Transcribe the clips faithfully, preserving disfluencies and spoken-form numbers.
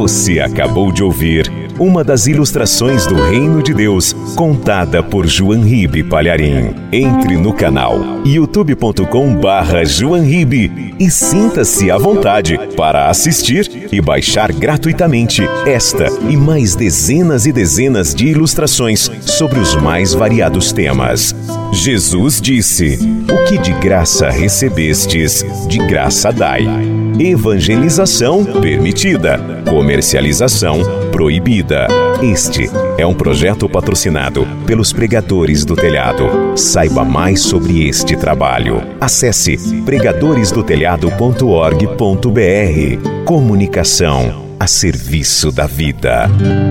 Você acabou de ouvir uma das ilustrações do Reino de Deus, contada por João Ribe Palharim. Entre no canal youtube ponto com barra João Ribe e sinta-se à vontade para assistir e baixar gratuitamente esta e mais dezenas e dezenas de ilustrações sobre os mais variados temas. Jesus disse: "O que de graça recebestes, de graça dai." Evangelização permitida, comercialização proibida. Este é um projeto patrocinado pelos Pregadores do Telhado. Saiba mais sobre este trabalho. Acesse pregadores do telhado ponto org ponto br. Comunicação a serviço da vida.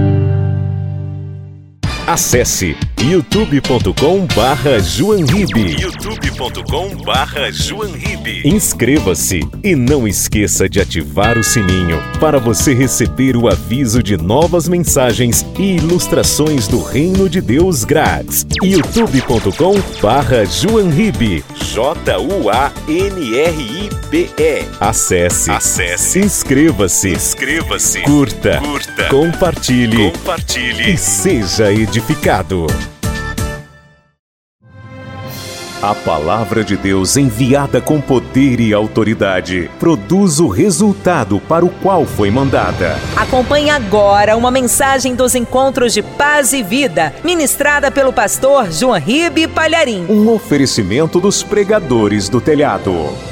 Acesse youtube ponto com barra João Ribe. youtube ponto com barra João Ribe. Inscreva-se e não esqueça de ativar o sininho para você receber o aviso de novas mensagens e ilustrações do Reino de Deus grátis. youtube ponto com barra João Ribe. J U A N R I B E. Acesse. Acesse. Inscreva-se. Inscreva-se. Curta. Curta. Compartilhe. Compartilhe. E seja edificado. A palavra de Deus, enviada com poder e autoridade, produz o resultado para o qual foi mandada. Acompanhe agora uma mensagem dos Encontros de Paz e Vida, ministrada pelo pastor João Ribe Palharim. Um oferecimento dos Pregadores do Telhado.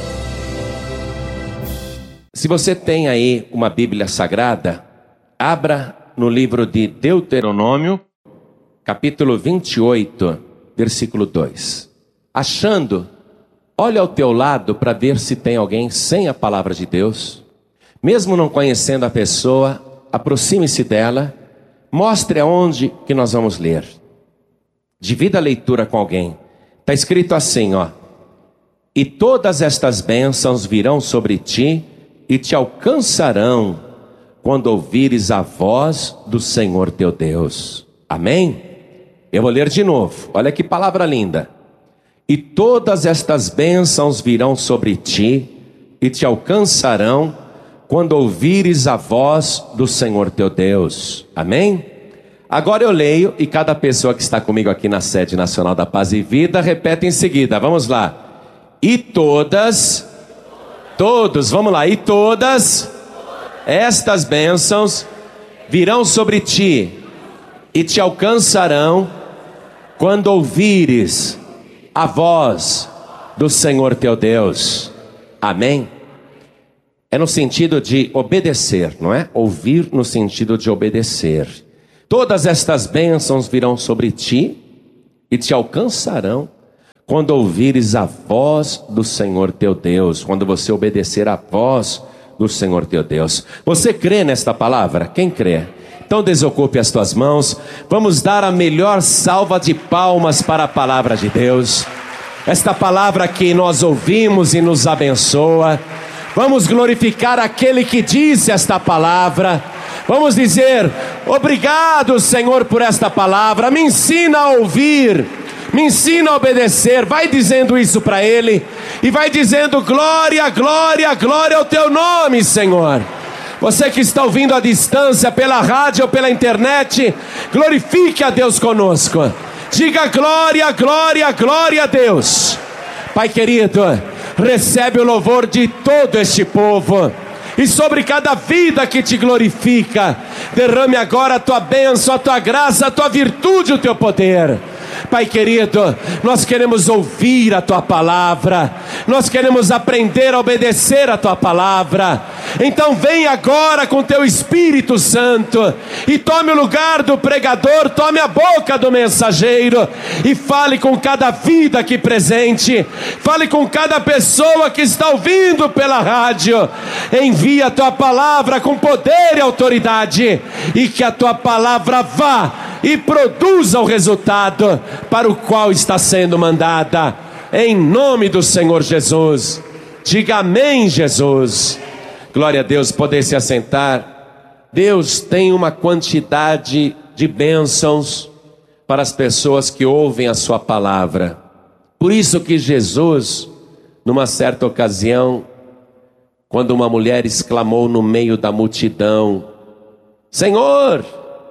Se você tem aí uma Bíblia Sagrada, abra no livro de Deuteronômio, capítulo vinte e oito, versículo dois. Achando, olha ao teu lado para ver se tem alguém sem a palavra de Deus. Mesmo não conhecendo a pessoa, aproxime-se dela, mostre aonde que nós vamos ler. Divida a leitura com alguém. Está escrito assim, ó: "E todas estas bênçãos virão sobre ti e te alcançarão quando ouvires a voz do Senhor teu Deus." Amém? Eu vou ler de novo. Olha que palavra linda. "E todas estas bênçãos virão sobre ti e te alcançarão quando ouvires a voz do Senhor teu Deus." Amém? Agora eu leio e cada pessoa que está comigo aqui na sede nacional da Paz e Vida repete em seguida. Vamos lá. E todas, todos, vamos lá. E todas estas bênçãos virão sobre ti e te alcançarão quando ouvires a voz do Senhor teu Deus. Amém? É no sentido de obedecer, não é? Ouvir no sentido de obedecer. Todas estas bênçãos virão sobre ti e te alcançarão quando ouvires a voz do Senhor teu Deus. Quando você obedecer a voz do Senhor teu Deus. Você crê nesta palavra? Quem crê? Então desocupe as tuas mãos. Vamos dar a melhor salva de palmas para a palavra de Deus. Esta palavra que nós ouvimos e nos abençoa. Vamos glorificar aquele que disse esta palavra. Vamos dizer: obrigado, Senhor, por esta palavra. Me ensina a ouvir, me ensina a obedecer. Vai dizendo isso para Ele. E vai dizendo: glória, glória, glória ao teu nome, Senhor. Você que está ouvindo à distância, pela rádio ou pela internet, glorifique a Deus conosco. Diga glória, glória, glória a Deus. Pai querido, recebe o louvor de todo este povo. E sobre cada vida que te glorifica, derrame agora a tua bênção, a tua graça, a tua virtude, o teu poder. Pai querido, nós queremos ouvir a tua palavra, nós queremos aprender a obedecer a tua palavra. Então vem agora com teu Espírito Santo e tome o lugar do pregador, tome a boca do mensageiro e fale com cada vida aqui presente, fale com cada pessoa que está ouvindo pela rádio. Envia a tua palavra com poder e autoridade, e que a tua palavra vá e produza o resultado para o qual está sendo mandada, em nome do Senhor Jesus. Diga amém, Jesus. Glória a Deus. Poder se assentar. Deus tem uma quantidade de bênçãos para as pessoas que ouvem a sua palavra. Por isso que Jesus, numa certa ocasião, quando uma mulher exclamou no meio da multidão: Senhor,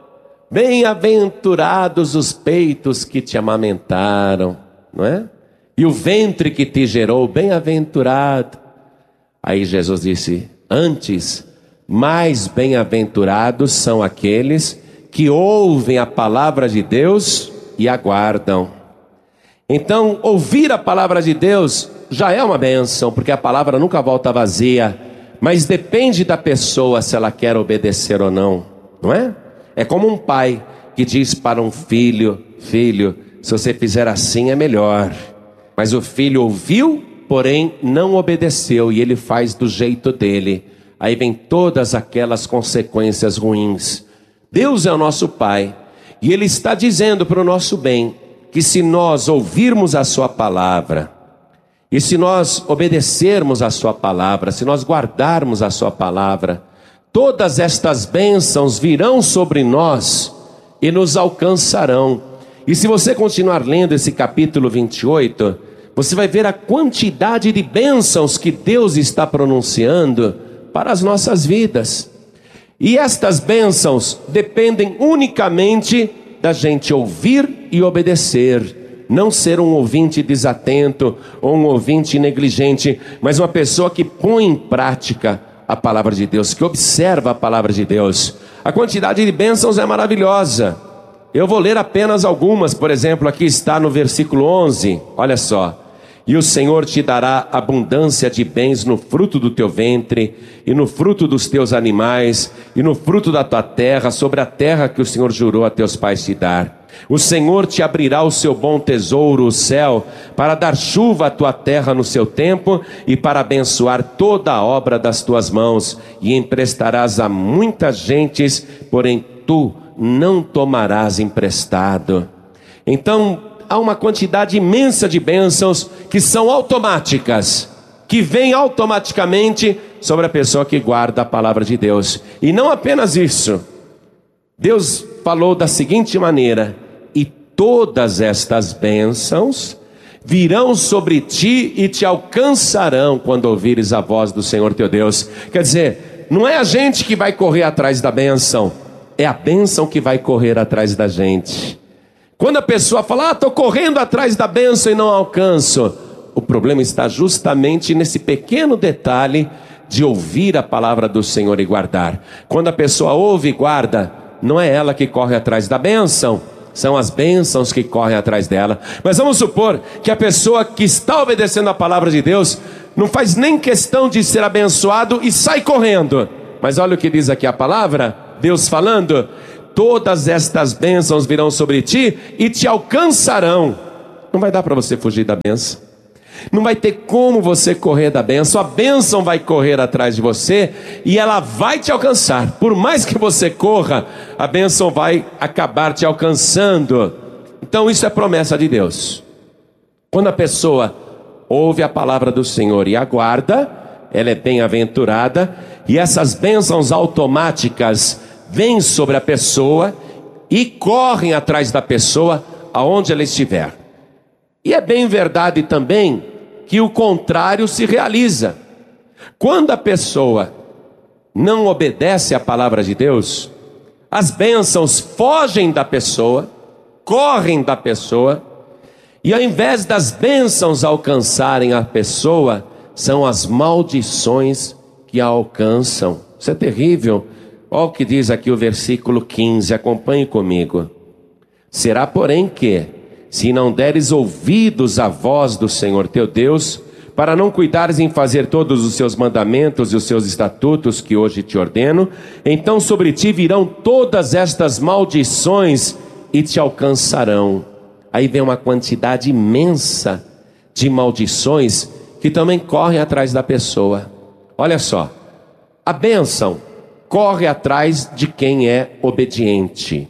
bem-aventurados os peitos que te amamentaram, não é? E o ventre que te gerou, bem-aventurado. Aí Jesus disse, antes, mais bem-aventurados são aqueles que ouvem a palavra de Deus e aguardam. Então, ouvir a palavra de Deus já é uma bênção, porque a palavra nunca volta vazia, mas depende da pessoa se ela quer obedecer ou não, não é? É como um pai que diz para um filho, filho, se você fizer assim é melhor. Mas o filho ouviu, porém não obedeceu, e ele faz do jeito dele. Aí vem todas aquelas consequências ruins. Deus é o nosso pai, e Ele está dizendo para o nosso bem, que se nós ouvirmos a sua palavra, e se nós obedecermos a sua palavra, se nós guardarmos a sua palavra, todas estas bênçãos virão sobre nós e nos alcançarão. E se você continuar lendo esse capítulo vinte e oito, você vai ver a quantidade de bênçãos que Deus está pronunciando para as nossas vidas. E estas bênçãos dependem unicamente da gente ouvir e obedecer. Não ser um ouvinte desatento ou um ouvinte negligente, mas uma pessoa que põe em prática a palavra de Deus, que observa a palavra de Deus. A quantidade de bênçãos é maravilhosa. Eu vou ler apenas algumas. Por exemplo, aqui está no versículo onze, olha só. E o Senhor te dará abundância de bens no fruto do teu ventre, e no fruto dos teus animais, e no fruto da tua terra, sobre a terra que o Senhor jurou a teus pais te dar. O Senhor te abrirá o seu bom tesouro, o céu, para dar chuva à tua terra no seu tempo, e para abençoar toda a obra das tuas mãos, e emprestarás a muitas gentes, porém tu não tomarás emprestado. Então, há uma quantidade imensa de bênçãos que são automáticas, que vêm automaticamente sobre a pessoa que guarda a palavra de Deus. E não apenas isso, Deus falou da seguinte maneira: e todas estas bênçãos virão sobre ti e te alcançarão quando ouvires a voz do Senhor teu Deus. Quer dizer, não é a gente que vai correr atrás da bênção, é a bênção que vai correr atrás da gente. Quando a pessoa fala, ah, estou correndo atrás da bênção e não alcanço, o problema está justamente nesse pequeno detalhe de ouvir a palavra do Senhor e guardar. Quando a pessoa ouve e guarda, não é ela que corre atrás da bênção, são as bênçãos que correm atrás dela. Mas vamos supor que a pessoa que está obedecendo a palavra de Deus não faz nem questão de ser abençoado e sai correndo. Mas olha o que diz aqui a palavra, Deus falando: todas estas bênçãos virão sobre ti e te alcançarão. Não vai dar para você fugir da bênção. Não vai ter como você correr da bênção. A bênção vai correr atrás de você e ela vai te alcançar. Por mais que você corra, a bênção vai acabar te alcançando. Então isso é promessa de Deus. Quando a pessoa ouve a palavra do Senhor e aguarda, ela é bem-aventurada. E essas bênçãos automáticas vêm sobre a pessoa e correm atrás da pessoa aonde ela estiver. E é bem verdade também que o contrário se realiza. Quando a pessoa não obedece à palavra de Deus, as bênçãos fogem da pessoa, correm da pessoa, e ao invés das bênçãos alcançarem a pessoa, são as maldições que a alcançam. Isso é terrível. Olha o que diz aqui o versículo quinze, acompanhe comigo. Será, porém, que, se não deres ouvidos à voz do Senhor teu Deus, para não cuidares em fazer todos os seus mandamentos e os seus estatutos que hoje te ordeno, então sobre ti virão todas estas maldições e te alcançarão. Aí vem uma quantidade imensa de maldições que também correm atrás da pessoa. Olha só, a bênção corre atrás de quem é obediente,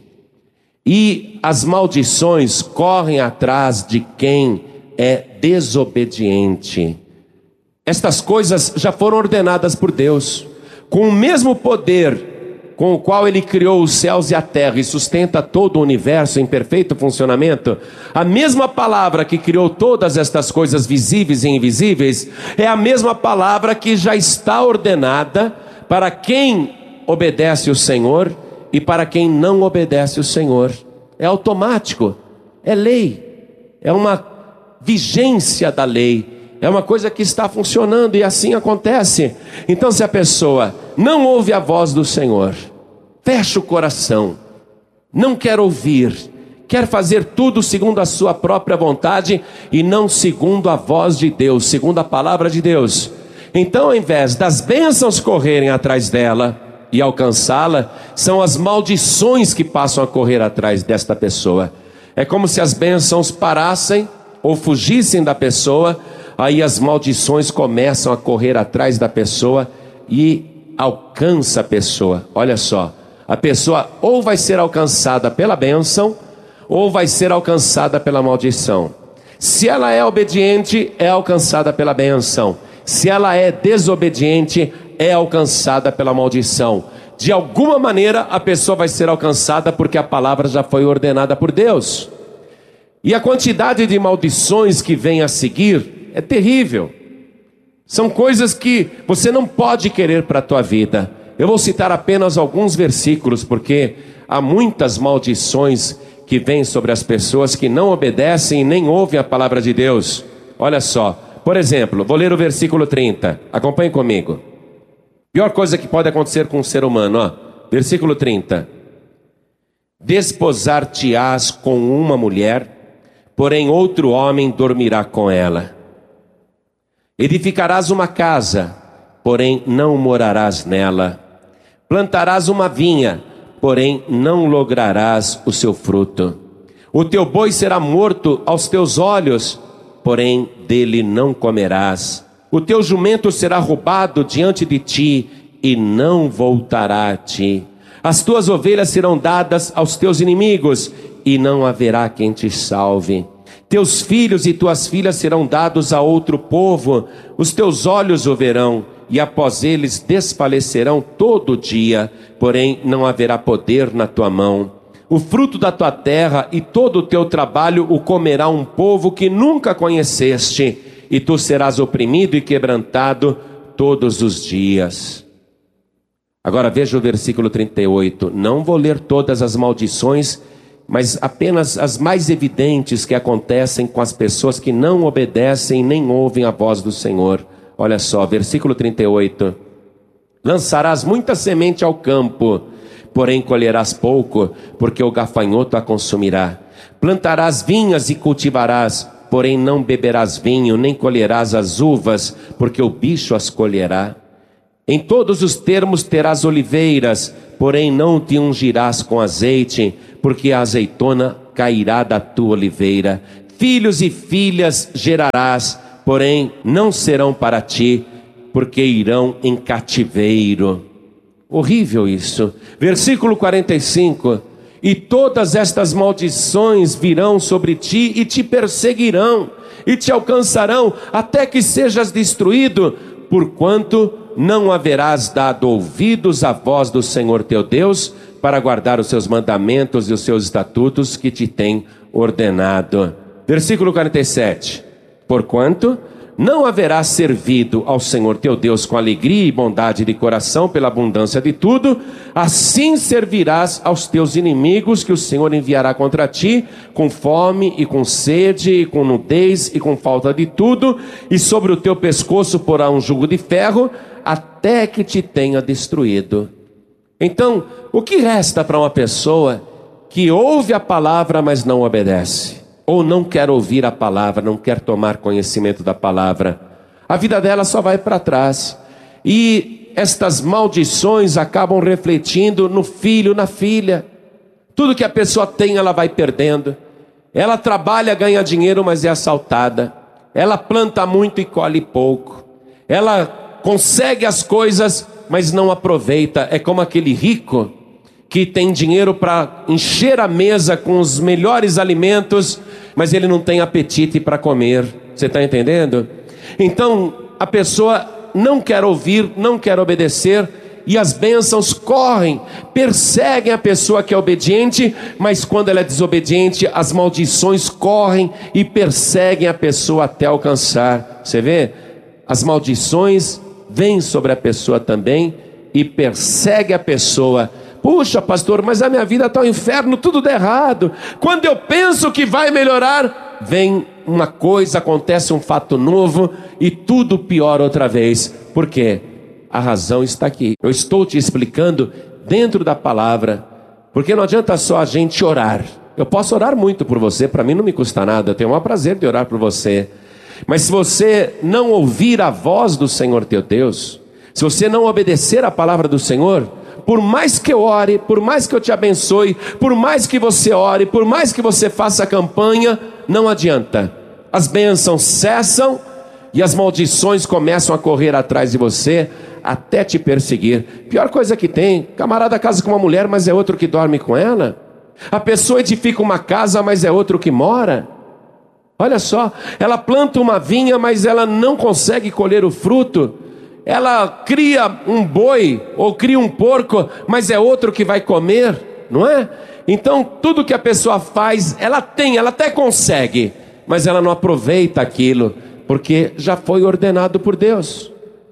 e as maldições correm atrás de quem é desobediente. Estas coisas já foram ordenadas por Deus, com o mesmo poder com o qual Ele criou os céus e a terra e sustenta todo o universo em perfeito funcionamento. A mesma palavra que criou todas estas coisas visíveis e invisíveis é a mesma palavra que já está ordenada para quem obedece o Senhor e para quem não obedece o Senhor. É automático, é lei, é uma vigência da lei, é uma coisa que está funcionando e assim acontece. Então, se a pessoa não ouve a voz do Senhor, fecha o coração, não quer ouvir, quer fazer tudo segundo a sua própria vontade e não segundo a voz de Deus, segundo a palavra de Deus, então, ao invés das bênçãos correrem atrás dela e alcançá-la, são as maldições que passam a correr atrás desta pessoa. É como se as bênçãos parassem ou fugissem da pessoa, aí as maldições começam a correr atrás da pessoa e alcança a pessoa. Olha só, a pessoa ou vai ser alcançada pela bênção, ou vai ser alcançada pela maldição. Se ela é obediente, é alcançada pela bênção. Se ela é desobediente, é alcançada pela maldição. De alguma maneira a pessoa vai ser alcançada, porque a palavra já foi ordenada por Deus. E a quantidade de maldições que vem a seguir é terrível. São coisas que você não pode querer para a tua vida. Eu vou citar apenas alguns versículos, porque há muitas maldições que vêm sobre as pessoas que não obedecem e nem ouvem a palavra de Deus. Olha só, por exemplo, vou ler o versículo trinta, acompanhe comigo. Pior coisa que pode acontecer com um ser humano, ó. Versículo trinta. Desposar-te-ás com uma mulher, porém outro homem dormirá com ela. Edificarás uma casa, porém não morarás nela. Plantarás uma vinha, porém não lograrás o seu fruto. O teu boi será morto aos teus olhos, porém dele não comerás. O teu jumento será roubado diante de ti e não voltará a ti. As tuas ovelhas serão dadas aos teus inimigos e não haverá quem te salve. Teus filhos e tuas filhas serão dados a outro povo. Os teus olhos o verão e após eles desfalecerão todo dia, porém não haverá poder na tua mão. O fruto da tua terra e todo o teu trabalho o comerá um povo que nunca conheceste, e tu serás oprimido e quebrantado todos os dias. Agora veja o versículo trinta e oito. Não vou ler todas as maldições, mas apenas as mais evidentes que acontecem com as pessoas que não obedecem nem ouvem a voz do Senhor. Olha só, versículo trinta e oito. Lançarás muita semente ao campo, porém colherás pouco, porque o gafanhoto a consumirá. Plantarás vinhas e cultivarás, porém não beberás vinho, nem colherás as uvas, porque o bicho as colherá. Em todos os termos terás oliveiras, porém não te ungirás com azeite, porque a azeitona cairá da tua oliveira. Filhos e filhas gerarás, porém não serão para ti, porque irão em cativeiro. Horrível isso. Versículo quarenta e cinco. E todas estas maldições virão sobre ti e te perseguirão e te alcançarão até que sejas destruído, porquanto não haverás dado ouvidos à voz do Senhor teu Deus para guardar os seus mandamentos e os seus estatutos que te tem ordenado. Versículo quarenta e sete. Porquanto não haverás servido ao Senhor teu Deus com alegria e bondade de coração pela abundância de tudo, assim servirás aos teus inimigos que o Senhor enviará contra ti, com fome e com sede e com nudez e com falta de tudo, e sobre o teu pescoço porá um jugo de ferro, até que te tenha destruído. Então, o que resta para uma pessoa que ouve a palavra, mas não obedece? Ou não quer ouvir a palavra, não quer tomar conhecimento da palavra? A vida dela só vai para trás. E estas maldições acabam refletindo no filho, na filha. Tudo que a pessoa tem, ela vai perdendo. Ela trabalha, ganha dinheiro, mas é assaltada. Ela planta muito e colhe pouco. Ela consegue as coisas, mas não aproveita. É como aquele rico que tem dinheiro para encher a mesa com os melhores alimentos, mas ele não tem apetite para comer. Você está entendendo? Então a pessoa não quer ouvir, não quer obedecer, e as bênçãos correm, perseguem a pessoa que é obediente, mas quando ela é desobediente, as maldições correm e perseguem a pessoa até alcançar. Você vê? As maldições vêm sobre a pessoa também e persegue a pessoa, Puxa, pastor, mas a minha vida está um inferno, tudo dá errado. Quando eu penso que vai melhorar, vem uma coisa, acontece um fato novo e tudo piora outra vez. Por quê? A razão está aqui. Eu estou te explicando dentro da palavra, porque não adianta só a gente orar. Eu posso orar muito por você, para mim não me custa nada, eu tenho o maior prazer de orar por você. Mas se você não ouvir a voz do Senhor teu Deus, se você não obedecer a palavra do Senhor, por mais que eu ore, por mais que eu te abençoe, por mais que você ore, por mais que você faça campanha, não adianta. As bênçãos cessam e as maldições começam a correr atrás de você, até te perseguir. Pior coisa que tem, camarada casa com uma mulher, mas é outro que dorme com ela. A pessoa edifica uma casa, mas é outro que mora. Olha só, ela planta uma vinha, mas ela não consegue colher o fruto. Ela cria um boi ou cria um porco, mas é outro que vai comer, não é? Então tudo que a pessoa faz, ela tem, ela até consegue, mas ela não aproveita aquilo, porque já foi ordenado por Deus.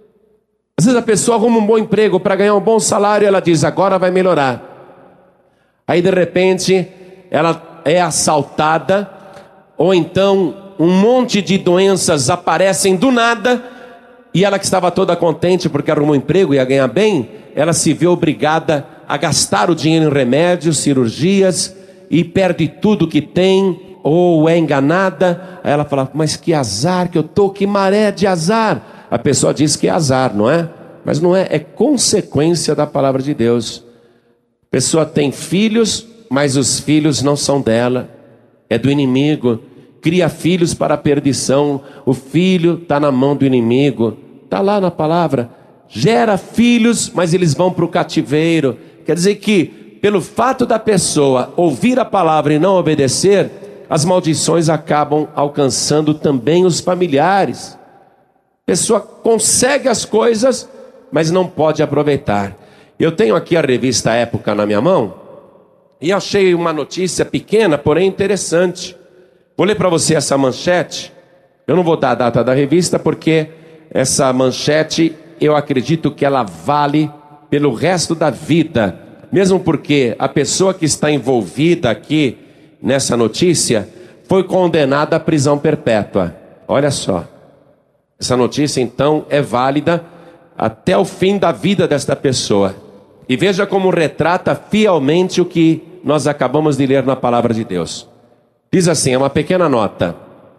Às vezes a pessoa arruma um bom emprego para ganhar um bom salário, ela diz, agora vai melhorar. Aí de repente ela é assaltada, ou então um monte de doenças aparecem do nada, e ela que estava toda contente porque arrumou um emprego e ia ganhar bem, ela se vê obrigada a gastar o dinheiro em remédios, cirurgias, e perde tudo que tem, ou é enganada. Aí ela fala, mas que azar que eu tô, que maré de azar. A pessoa diz que é azar, não é? Mas não é, é consequência da palavra de Deus. A pessoa tem filhos, mas os filhos não são dela, é do inimigo. Cria filhos para a perdição, o filho está na mão do inimigo, está lá na palavra. Gera filhos, mas eles vão para o cativeiro. Quer dizer que, pelo fato da pessoa ouvir a palavra e não obedecer, as maldições acabam alcançando também os familiares. A pessoa consegue as coisas, mas não pode aproveitar. Eu tenho aqui a revista Época na minha mão, e achei uma notícia pequena, porém interessante. Vou ler para você essa manchete. Eu não vou dar a data da revista, porque essa manchete, eu acredito que ela vale pelo resto da vida. Mesmo porque a pessoa que está envolvida aqui nessa notícia foi condenada à prisão perpétua. Olha só. Essa notícia então é válida até o fim da vida desta pessoa. E veja como retrata fielmente o que nós acabamos de ler na palavra de Deus. Diz assim, é uma pequena nota.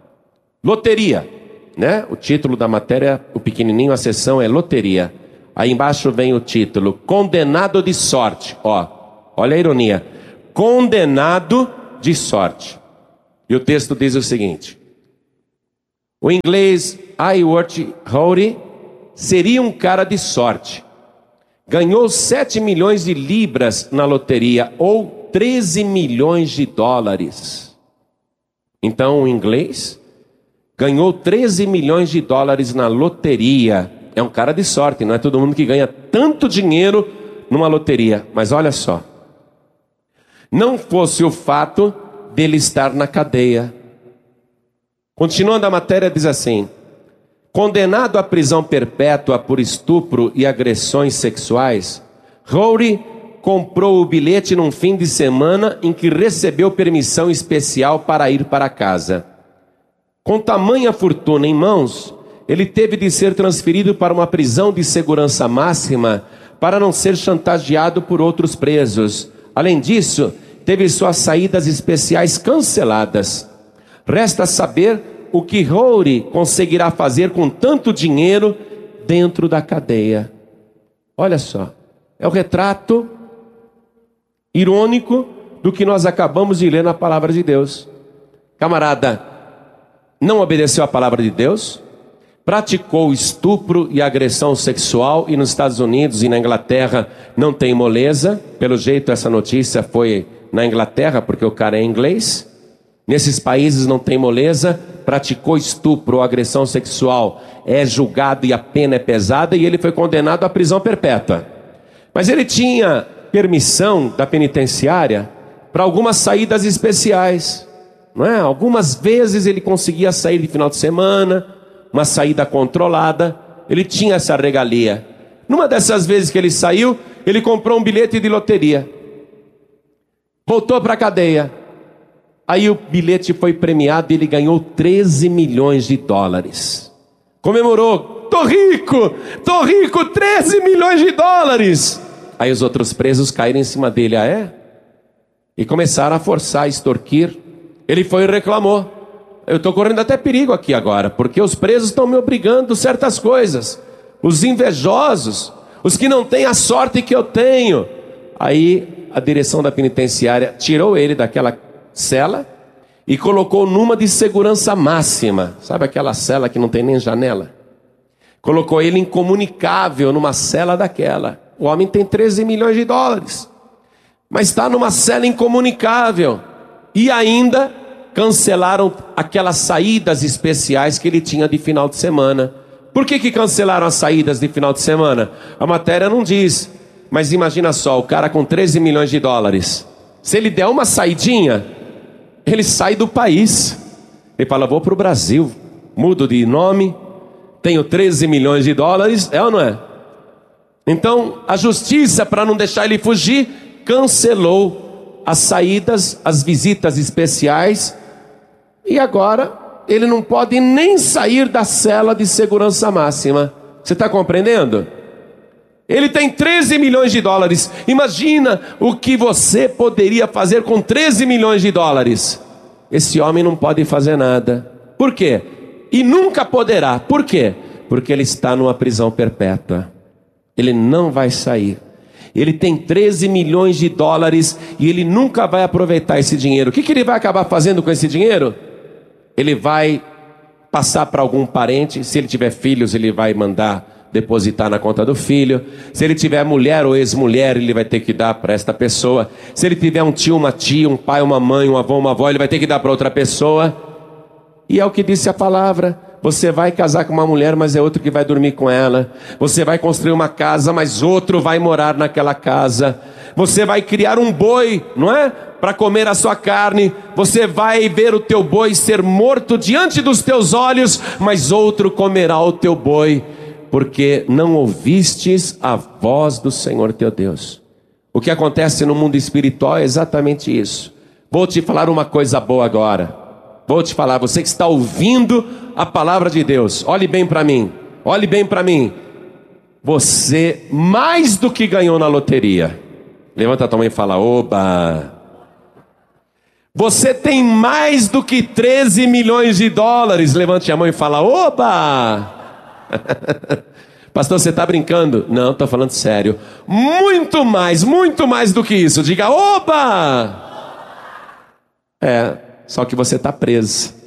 Loteria, né? O título da matéria, o pequenininho, a seção é loteria. Aí embaixo vem o título, condenado de sorte. Ó, olha a ironia. Condenado de sorte. E o texto diz o seguinte. O inglês Iwart Howry seria um cara de sorte. Ganhou sete milhões de libras na loteria, ou treze milhões de dólares. Então o inglês ganhou treze milhões de dólares na loteria. É um cara de sorte, não é todo mundo que ganha tanto dinheiro numa loteria. Mas olha só, não fosse o fato dele estar na cadeia. Continuando a matéria diz assim, condenado à prisão perpétua por estupro e agressões sexuais, Howry comprou o bilhete num fim de semana em que recebeu permissão especial para ir para casa. Com tamanha fortuna em mãos, ele teve de ser transferido para uma prisão de segurança máxima para não ser chantageado por outros presos. Além disso, teve suas saídas especiais canceladas. Resta saber o que Howry conseguirá fazer com tanto dinheiro dentro da cadeia. Olha só, é o retrato irônico do que nós acabamos de ler na palavra de Deus. Camarada, não obedeceu a palavra de Deus, praticou estupro e agressão sexual, e nos Estados Unidos e na Inglaterra não tem moleza. Pelo jeito essa notícia foi na Inglaterra, porque o cara é inglês. Nesses países não tem moleza, praticou estupro ou agressão sexual, é julgado e a pena é pesada, e ele foi condenado à prisão perpétua. Mas ele tinha permissão da penitenciária para algumas saídas especiais, não é? Algumas vezes ele conseguia sair de final de semana, uma saída controlada, ele tinha essa regalia. Numa dessas vezes que ele saiu, ele comprou um bilhete de loteria. Voltou para a cadeia. Aí o bilhete foi premiado e ele ganhou treze milhões de dólares. Comemorou. Tô rico, tô rico, treze milhões de dólares. Aí os outros presos caíram em cima dele. Ah, é? E começaram a forçar, a extorquir. Ele foi e reclamou. Eu estou correndo até perigo aqui agora, porque os presos estão me obrigando a certas coisas. Os invejosos, os que não têm a sorte que eu tenho. Aí a direção da penitenciária tirou ele daquela cela e colocou numa de segurança máxima. Sabe aquela cela que não tem nem janela? Colocou ele incomunicável numa cela daquela. O homem tem treze milhões de dólares, mas está numa cela incomunicável. E ainda cancelaram aquelas saídas especiais que ele tinha de final de semana. Por que que cancelaram as saídas de final de semana? A matéria não diz, mas imagina só, o cara com treze milhões de dólares, se ele der uma saidinha, ele sai do país. Ele fala, vou para o Brasil, mudo de nome, tenho treze milhões de dólares, é ou não é? Então a justiça, para não deixar ele fugir, cancelou as saídas, as visitas especiais. E agora ele não pode nem sair da cela de segurança máxima. Você está compreendendo? Ele tem treze milhões de dólares. Imagina o que você poderia fazer com treze milhões de dólares. Esse homem não pode fazer nada. Por quê? E nunca poderá. Por quê? Porque ele está numa prisão perpétua. Ele não vai sair. Ele tem treze milhões de dólares e ele nunca vai aproveitar esse dinheiro. O que que ele vai acabar fazendo com esse dinheiro? Ele vai passar para algum parente. Se ele tiver filhos, ele vai mandar depositar na conta do filho. Se ele tiver mulher ou ex-mulher, ele vai ter que dar para esta pessoa. Se ele tiver um tio, uma tia, um pai, uma mãe, um avô, uma avó, ele vai ter que dar para outra pessoa. E é o que disse a palavra. Você vai casar com uma mulher, mas é outro que vai dormir com ela. Você vai construir uma casa, mas outro vai morar naquela casa. Você vai criar um boi, não é? Para comer a sua carne. Você vai ver o teu boi ser morto diante dos teus olhos, mas outro comerá o teu boi, porque não ouvistes a voz do Senhor teu Deus. O que acontece no mundo espiritual é exatamente isso. Vou te falar uma coisa boa agora. Vou te falar, você que está ouvindo a palavra de Deus, olhe bem para mim, olhe bem para mim. Você mais do que ganhou na loteria. Levanta a tua mão e fala, oba. Você tem mais do que treze milhões de dólares. Levante a mão e fala, oba. Pastor, você está brincando? Não, estou falando sério. Muito mais, muito mais do que isso. Diga, oba. É, só que você está preso.